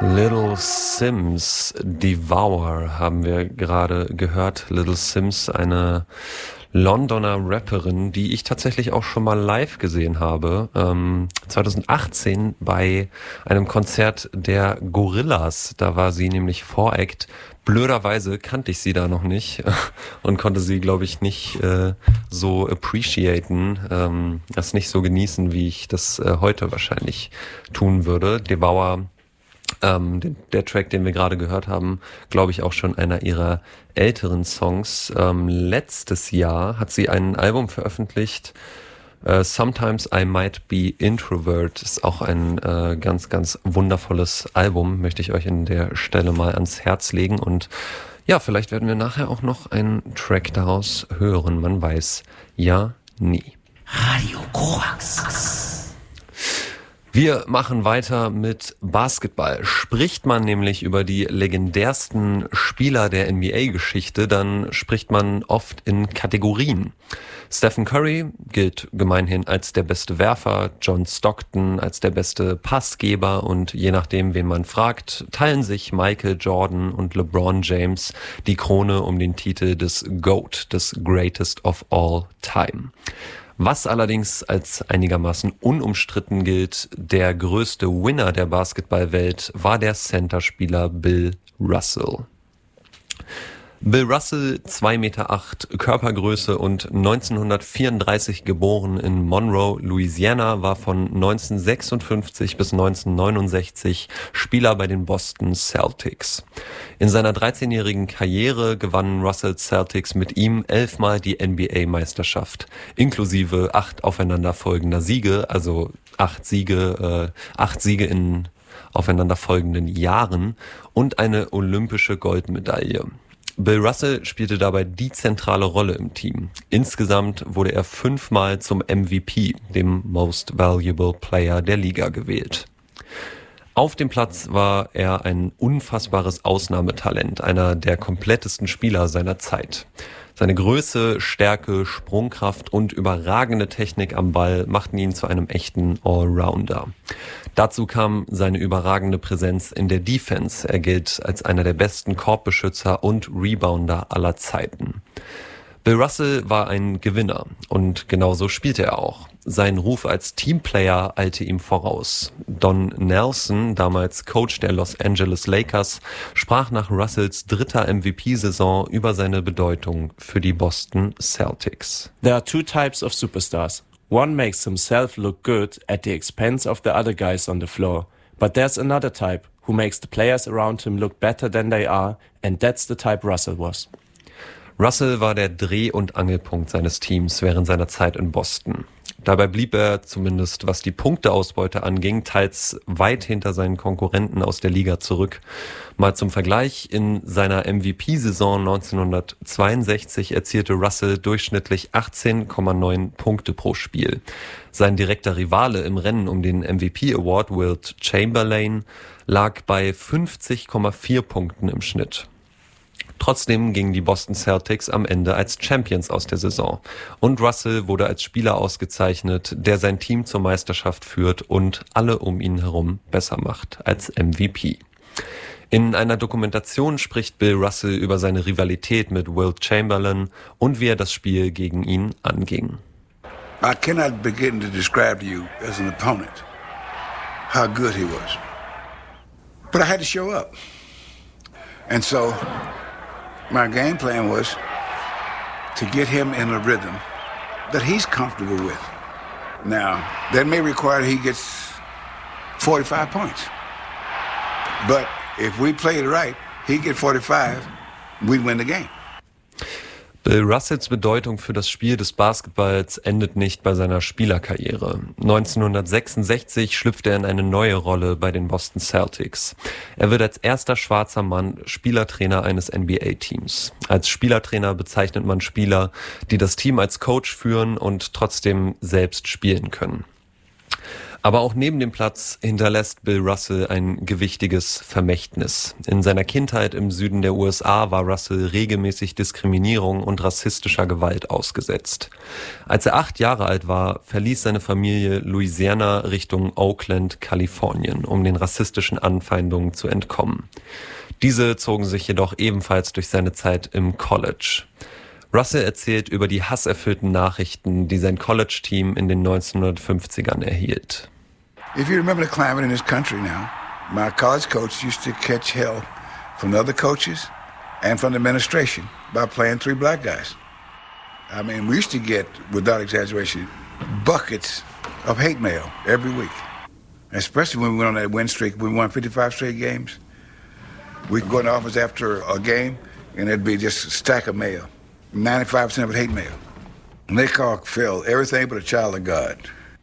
Little Sims, Devour haben wir gerade gehört. Little Sims, eine Londoner Rapperin, die ich tatsächlich auch schon mal live gesehen habe. 2018 bei einem Konzert der Gorillaz. Da war sie nämlich Voract. Blöderweise kannte ich sie da noch nicht und konnte sie, glaube ich, nicht so appreciaten, das nicht so genießen, wie ich das heute wahrscheinlich tun würde. Devour, der Track, den wir gerade gehört haben, glaube ich auch schon einer ihrer älteren Songs. Letztes Jahr hat sie ein Album veröffentlicht, Sometimes I Might Be Introvert. Ist auch ein ganz, ganz wundervolles Album, möchte ich euch an der Stelle mal ans Herz legen. Und ja, vielleicht werden wir nachher auch noch einen Track daraus hören. Man weiß ja nie. Radio Korax. Wir machen weiter mit Basketball. Spricht man nämlich über die legendärsten Spieler der NBA-Geschichte, dann spricht man oft in Kategorien. Stephen Curry gilt gemeinhin als der beste Werfer, John Stockton als der beste Passgeber und je nachdem, wen man fragt, teilen sich Michael Jordan und LeBron James die Krone um den Titel des GOAT, des Greatest of All Time. Was allerdings als einigermaßen unumstritten gilt, der größte Winner der Basketballwelt war der Centerspieler Bill Russell. Bill Russell, 2,8 Meter Körpergröße und 1934 geboren in Monroe, Louisiana, war von 1956 bis 1969 Spieler bei den Boston Celtics. In seiner 13-jährigen Karriere gewannen Russell Celtics mit ihm 11-mal die NBA-Meisterschaft, inklusive 8 aufeinanderfolgender Siege, also 8 Siege in aufeinanderfolgenden Jahren und eine olympische Goldmedaille. Bill Russell spielte dabei die zentrale Rolle im Team. Insgesamt wurde er 5-mal zum MVP, dem Most Valuable Player der Liga, gewählt. Auf dem Platz war er ein unfassbares Ausnahmetalent, einer der komplettesten Spieler seiner Zeit. Seine Größe, Stärke, Sprungkraft und überragende Technik am Ball machten ihn zu einem echten Allrounder. Dazu kam seine überragende Präsenz in der Defense. Er gilt als einer der besten Korbbeschützer und Rebounder aller Zeiten. Bill Russell war ein Gewinner und genauso spielte er auch. Sein Ruf als Teamplayer eilte ihm voraus. Don Nelson, damals Coach der Los Angeles Lakers, sprach nach Russells dritter MVP-Saison über seine Bedeutung für die Boston Celtics. There are two types of superstars. One makes himself look good at the expense of the other guys on the floor. But there's another type who makes the players around him look better than they are, and that's the type Russell was. Russell war der Dreh- und Angelpunkt seines Teams während seiner Zeit in Boston. Dabei blieb er, zumindest was die Punkteausbeute anging, teils weit hinter seinen Konkurrenten aus der Liga zurück. Mal zum Vergleich, in seiner MVP-Saison 1962 erzielte Russell durchschnittlich 18,9 Punkte pro Spiel. Sein direkter Rivale im Rennen um den MVP-Award, Wilt Chamberlain, lag bei 50,4 Punkten im Schnitt. Trotzdem gingen die Boston Celtics am Ende als Champions aus der Saison und Russell wurde als Spieler ausgezeichnet, der sein Team zur Meisterschaft führt und alle um ihn herum besser macht als MVP. In einer Dokumentation spricht Bill Russell über seine Rivalität mit Wilt Chamberlain und wie er das Spiel gegen ihn anging. I cannot begin to describe to you as an opponent how good he was. But I had to show up. And so my game plan was to get him in a rhythm that he's comfortable with. Now, that may require he gets 45 points. But if we play it right, he get 45, we win the game. Bill Russells Bedeutung für das Spiel des Basketballs endet nicht bei seiner Spielerkarriere. 1966 schlüpft er in eine neue Rolle bei den Boston Celtics. Er wird als erster schwarzer Mann Spielertrainer eines NBA-Teams. Als Spielertrainer bezeichnet man Spieler, die das Team als Coach führen und trotzdem selbst spielen können. Aber auch neben dem Platz hinterlässt Bill Russell ein gewichtiges Vermächtnis. In seiner Kindheit im Süden der USA war Russell regelmäßig Diskriminierung und rassistischer Gewalt ausgesetzt. Als er 8 Jahre alt war, verließ seine Familie Louisiana Richtung Oakland, Kalifornien, um den rassistischen Anfeindungen zu entkommen. Diese zogen sich jedoch ebenfalls durch seine Zeit im College. Russell erzählt über die hasserfüllten Nachrichten, die sein College-Team in den 1950ern erhielt. If you remember the climate in this country now, my college coach used to catch hell from the other coaches and from the administration by playing 3 black guys. I mean, we used to get, without exaggeration, buckets of hate mail every week. Especially when we went on that win streak, we won 55 straight games. We'd go in the office after a game and there'd be just a stack of mail. 95% of it hate mail. And they called Phil everything but a child of God.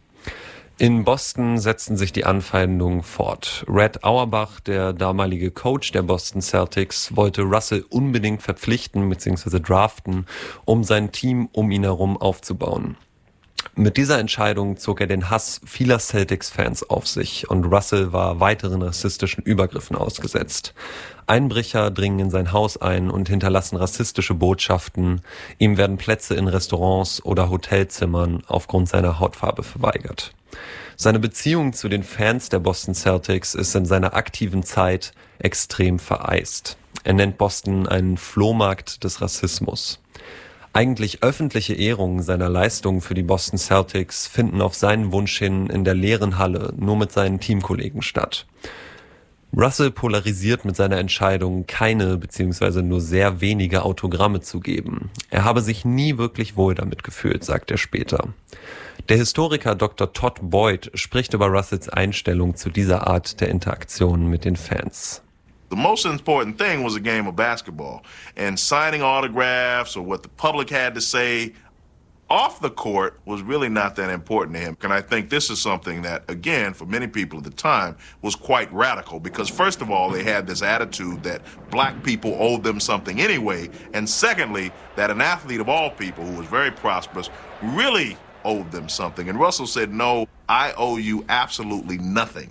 In Boston setzten sich die Anfeindungen fort. Red Auerbach, der damalige Coach der Boston Celtics, wollte Russell unbedingt verpflichten bzw. draften, um sein Team um ihn herum aufzubauen. Mit dieser Entscheidung zog er den Hass vieler Celtics-Fans auf sich und Russell war weiteren rassistischen Übergriffen ausgesetzt. Einbrecher dringen in sein Haus ein und hinterlassen rassistische Botschaften. Ihm werden Plätze in Restaurants oder Hotelzimmern aufgrund seiner Hautfarbe verweigert. Seine Beziehung zu den Fans der Boston Celtics ist in seiner aktiven Zeit extrem vereist. Er nennt Boston einen Flohmarkt des Rassismus. Eigentlich öffentliche Ehrungen seiner Leistungen für die Boston Celtics finden auf seinen Wunsch hin in der leeren Halle nur mit seinen Teamkollegen statt. Russell polarisiert mit seiner Entscheidung, keine bzw. nur sehr wenige Autogramme zu geben. Er habe sich nie wirklich wohl damit gefühlt, sagt er später. Der Historiker Dr. Todd Boyd spricht über Russells Einstellung zu dieser Art der Interaktion mit den Fans. The most important thing was a game of basketball, and signing autographs or what the public had to say off the court was really not that important to him. And I think this is something that, again, for many people at the time, was quite radical because, first of all, they had this attitude that black people owed them something anyway, and secondly, that an athlete of all people who was very prosperous really owed them something. And Russell said, no, I owe you absolutely nothing.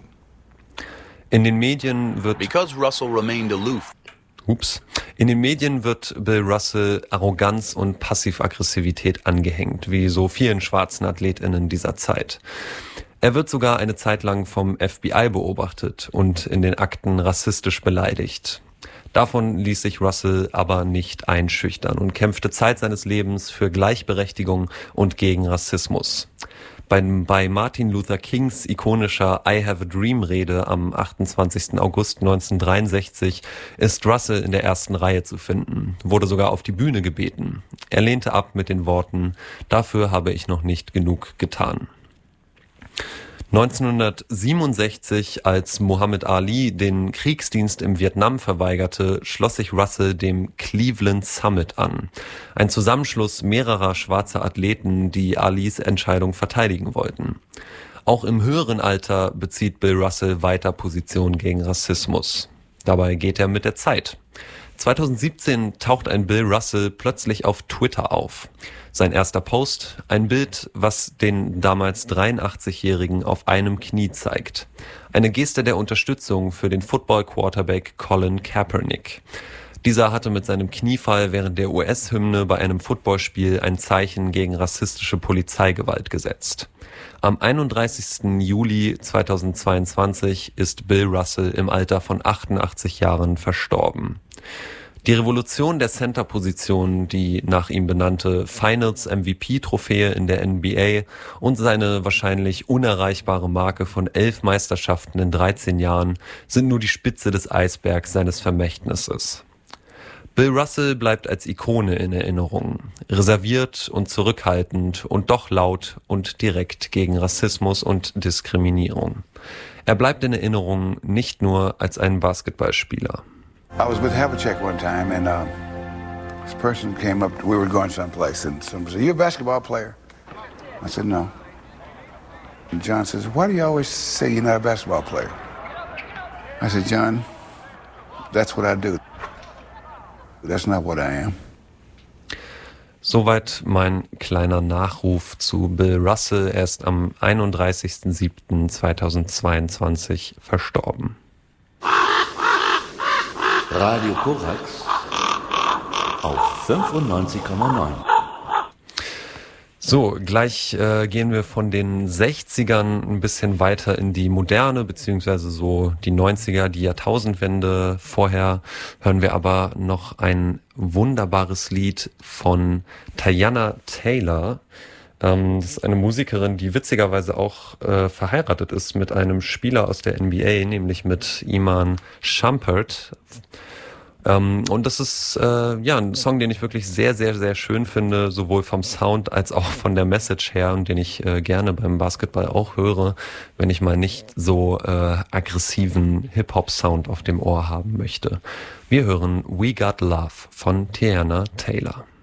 In den Medien wird Because Russell remained aloof. In den Medien wird Bill Russell Arroganz und Passiv-Aggressivität angehängt, wie so vielen schwarzen AthletInnen dieser Zeit. Er wird sogar eine Zeit lang vom FBI beobachtet und in den Akten rassistisch beleidigt. Davon ließ sich Russell aber nicht einschüchtern und kämpfte Zeit seines Lebens für Gleichberechtigung und gegen Rassismus. Bei Martin Luther Kings ikonischer I Have a Dream Rede am 28. August 1963 ist Russell in der ersten Reihe zu finden, wurde sogar auf die Bühne gebeten. Er lehnte ab mit den Worten, dafür habe ich noch nicht genug getan. 1967, als Muhammad Ali den Kriegsdienst im Vietnam verweigerte, schloss sich Russell dem Cleveland Summit an. Ein Zusammenschluss mehrerer schwarzer Athleten, die Alis Entscheidung verteidigen wollten. Auch im höheren Alter bezieht Bill Russell weiter Position gegen Rassismus. Dabei geht er mit der Zeit. 2017 taucht ein Bill Russell plötzlich auf Twitter auf. Sein erster Post, ein Bild, was den damals 83-Jährigen auf einem Knie zeigt. Eine Geste der Unterstützung für den Football-Quarterback Colin Kaepernick. Dieser hatte mit seinem Kniefall während der US-Hymne bei einem Footballspiel ein Zeichen gegen rassistische Polizeigewalt gesetzt. Am 31. Juli 2022 ist Bill Russell im Alter von 88 Jahren verstorben. Die Revolution der Center-Position, die nach ihm benannte Finals-MVP-Trophäe in der NBA und seine wahrscheinlich unerreichbare Marke von 11 Meisterschaften in 13 Jahren sind nur die Spitze des Eisbergs seines Vermächtnisses. Bill Russell bleibt als Ikone in Erinnerung, reserviert und zurückhaltend und doch laut und direkt gegen Rassismus und Diskriminierung. Er bleibt in Erinnerung nicht nur als ein Basketballspieler. I was with Havlicek one time, and this person came up. We were going someplace, and someone said, "You a basketball player?" I said, "No." And John says, "Why do you always say you're not a basketball player?" I said, "John, that's what I do. That's not what I am." Soweit mein kleiner Nachruf zu Bill Russell. Er ist am 31.07.2022 verstorben. Radio Korax auf 95,9. So, gleich gehen wir von den 60ern ein bisschen weiter in die Moderne, beziehungsweise so die 90er, die Jahrtausendwende. Vorher hören wir aber noch ein wunderbares Lied von Teyana Taylor. Das ist eine Musikerin, die witzigerweise auch verheiratet ist mit einem Spieler aus der NBA, nämlich mit Iman Shumpert. Und das ist ein Song, den ich wirklich sehr, sehr, sehr schön finde, sowohl vom Sound als auch von der Message her, und den ich gerne beim Basketball auch höre, wenn ich mal nicht so aggressiven Hip-Hop-Sound auf dem Ohr haben möchte. Wir hören We Got Love von Teyana Taylor.